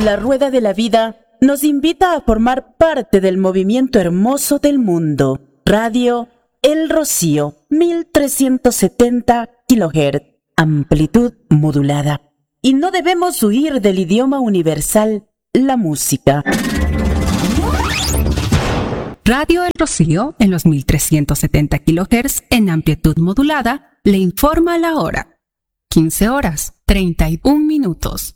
La rueda de la vida nos invita a formar parte del movimiento hermoso del mundo. Radio El Rocío, 1370 kHz, amplitud modulada. Y no debemos huir del idioma universal, la música. Radio El Rocío, en los 1370 kHz en amplitud modulada, le informa la hora. 15 horas, 31 minutos.